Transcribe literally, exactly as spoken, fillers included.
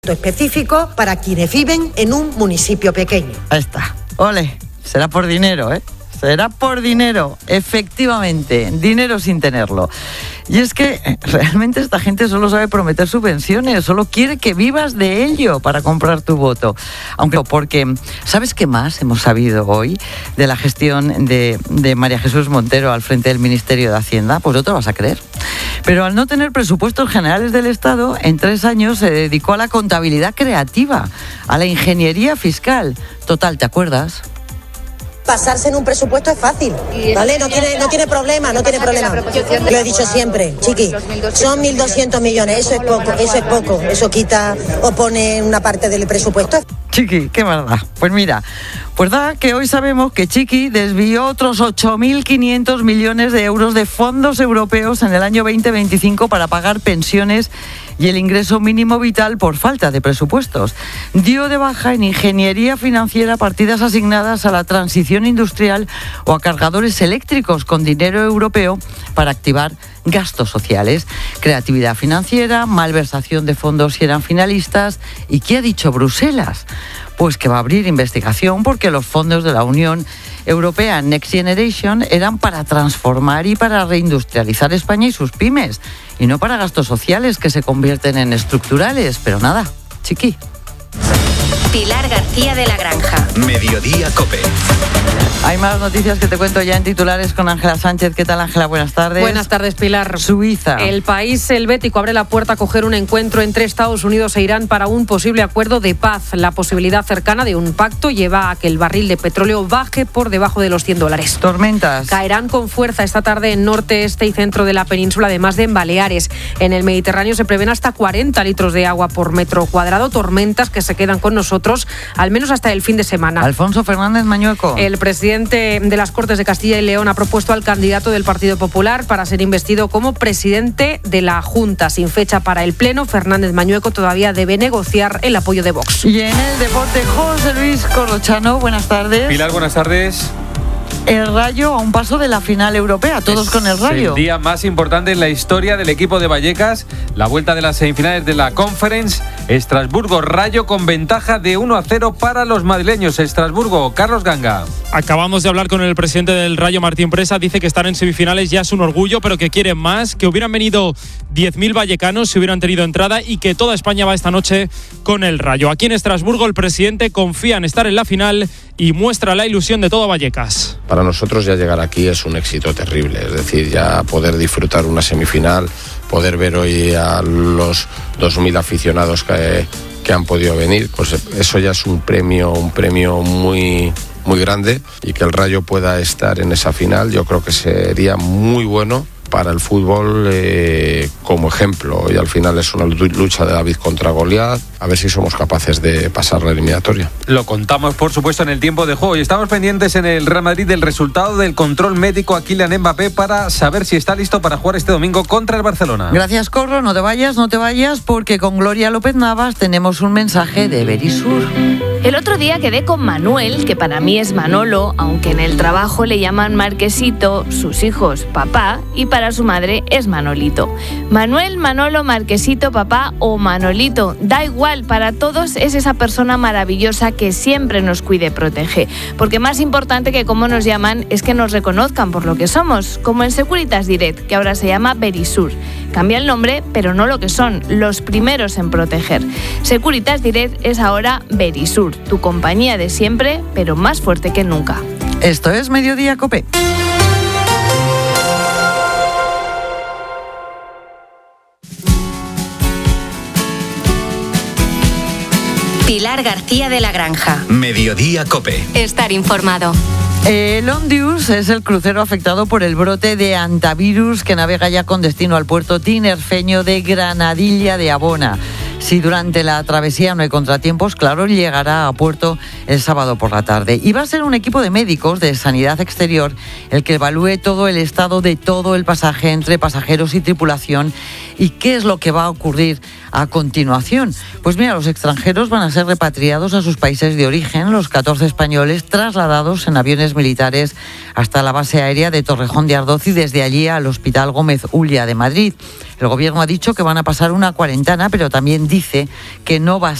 específico para quienes viven en un municipio pequeño. Ahí está. Ole, será por dinero, ¿eh? Será por dinero, efectivamente, dinero sin tenerlo. Y es que realmente esta gente solo sabe prometer subvenciones, solo quiere que vivas de ello para comprar tu voto. Aunque, porque, ¿sabes qué más hemos sabido hoy de la gestión de, de María Jesús Montero al frente del Ministerio de Hacienda? Pues no te vas a creer. Pero al no tener presupuestos generales del Estado, en tres años se dedicó a la contabilidad creativa, a la ingeniería fiscal. Total, ¿te acuerdas? Pasarse en un presupuesto es fácil, ¿vale? No tiene, no tiene problema, no tiene problema. Lo he dicho siempre, chiqui, son mil doscientos millones, eso es poco, eso es poco, eso quita o pone una parte del presupuesto. Chiqui, qué maldad. Pues mira, pues da que hoy sabemos que Chiqui desvió otros ocho mil quinientos millones de euros de fondos europeos en el año veinte veinticinco para pagar pensiones y el ingreso mínimo vital por falta de presupuestos. Dio de baja en ingeniería financiera partidas asignadas a la transición industrial o a cargadores eléctricos con dinero europeo para activar gastos sociales, creatividad financiera, malversación de fondos si eran finalistas. ¿Y qué ha dicho Bruselas? Pues que va a abrir investigación porque los fondos de la Unión Europea Next Generation eran para transformar y para reindustrializar España y sus pymes, y no para gastos sociales que se convierten en estructurales. Pero nada, chiqui. Pilar García de la Granja. Mediodía COPE. Hay más noticias que te cuento ya en titulares con Ángela Sánchez. ¿Qué tal, Ángela? Buenas tardes. Buenas tardes, Pilar. Suiza. El país helvético abre la puerta a coger un encuentro entre Estados Unidos e Irán para un posible acuerdo de paz. La posibilidad cercana de un pacto lleva a que el barril de petróleo baje por debajo de los cien dólares. Tormentas. Caerán con fuerza esta tarde en norte, este y centro de la península, además de en Baleares. En el Mediterráneo se prevén hasta cuarenta litros de agua por metro cuadrado. Tormentas que se quedan con nosotros al menos hasta el fin de semana. Alfonso Fernández Mañueco. El presidente de las Cortes de Castilla y León ha propuesto al candidato del Partido Popular para ser investido como presidente de la Junta. Sin fecha para el pleno, Fernández Mañueco todavía debe negociar el apoyo de Vox. Y en el deporte, José Luis Corrochano, buenas tardes. Pilar, buenas tardes. El Rayo a un paso de la final europea, todos es con el Rayo. El día más importante en la historia del equipo de Vallecas, la vuelta de las semifinales de la Conference. Estrasburgo Rayo con ventaja de uno a cero para los madrileños. Estrasburgo, Carlos Ganga. Acabamos de hablar con el presidente del Rayo, Martín Presa. Dice que estar en semifinales ya es un orgullo, pero que quieren más, que hubieran venido diez mil vallecanos si hubieran tenido entrada y que toda España va esta noche con el Rayo. Aquí en Estrasburgo el presidente confía en estar en la final y muestra la ilusión de todo Vallecas. Para nosotros ya llegar aquí es un éxito terrible, es decir, ya poder disfrutar una semifinal, poder ver hoy a los dos mil aficionados que, que han podido venir, pues eso ya es un premio, un premio muy, muy grande, y que el Rayo pueda estar en esa final yo creo que sería muy bueno para el fútbol eh, como ejemplo, y al final es una lucha de David contra Goliat, a ver si somos capaces de pasar la eliminatoria. Lo contamos por supuesto en el tiempo de juego y estamos pendientes en el Real Madrid del resultado del control médico a Kylian Mbappé para saber si está listo para jugar este domingo contra el Barcelona. Gracias, Corro, no te vayas, no te vayas, porque con Gloria López Navas tenemos un mensaje de Verisur. El otro día quedé con Manuel, que para mí es Manolo, aunque en el trabajo le llaman Marquesito, sus hijos papá, y para su madre es Manolito. Manuel, Manolo, Marquesito, papá o Manolito, da igual, para todos es esa persona maravillosa que siempre nos cuide y protege. Porque más importante que cómo nos llaman es que nos reconozcan por lo que somos, como en Securitas Direct, que ahora se llama Verisur. Cambia el nombre, pero no lo que son, los primeros en proteger. Securitas Direct es ahora Verisur, tu compañía de siempre, pero más fuerte que nunca. Esto es Mediodía COPE. Pilar García de la Granja. Mediodía COPE. Estar informado. El Ondius es el crucero afectado por el brote de hantavirus que navega ya con destino al puerto tinerfeño de Granadilla de Abona. Si durante la travesía no hay contratiempos, claro, llegará a puerto el sábado por la tarde. Y va a ser un equipo de médicos de Sanidad Exterior el que evalúe todo el estado de todo el pasaje entre pasajeros y tripulación y qué es lo que va a ocurrir a continuación? Pues mira, los extranjeros van a ser repatriados a sus países de origen, los catorce españoles trasladados en aviones militares hasta la base aérea de Torrejón de Ardoz y desde allí al Hospital Gómez Ulla de Madrid. El gobierno ha dicho que van a pasar una cuarentena, pero también dice que no va a